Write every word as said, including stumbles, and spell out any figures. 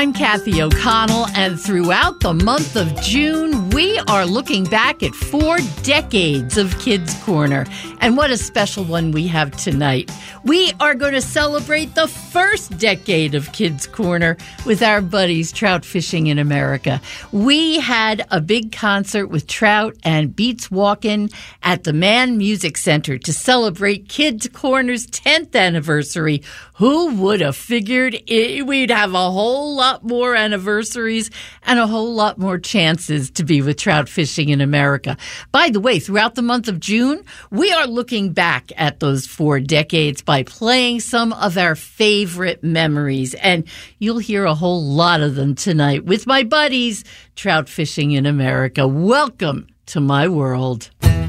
I'm Kathy O'Connell, and throughout the month of June, we are looking back at four decades of Kids Corner. And what a special one we have tonight. We are going to celebrate the first decade of Kids Corner with our buddies Trout Fishing in America. We had a big concert with Trout and Beats Walkin' at the Mann Music Center to celebrate Kids Corner's tenth anniversary. Who would have figured it, we'd have a whole lot more anniversaries and a whole lot more chances to be with Trout Fishing in America. By the way, throughout the month of June, we are looking back at those four decades by playing some of our favorite memories. And you'll hear a whole lot of them tonight with my buddies, Trout Fishing in America. Welcome to my world.